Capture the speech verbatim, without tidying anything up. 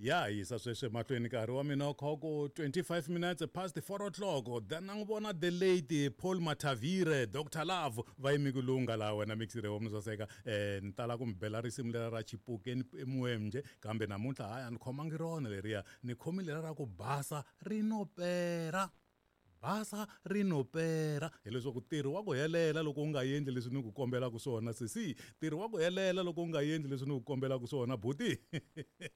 ya yisa sweswe mahlweni nkarhi wa mina khoko twenty-five minutes past four o'clock then ngibona the late Paul Matavire Doctor Love va yimikulunga la wena mixire wa msoseka eh nitala kumbela risimu leri ra Chipukeni emwemje kambe namuntlha haya ni khoma ngirona leriya ni khomile ra ku basa rinopera basa rinopera hileswaku tirhi wa ku helela loko u nga endli leswi ni ku kombela ku swona sisi tirhi wa ku helela loko u nga endli leswi ni ku kombela ku swona buti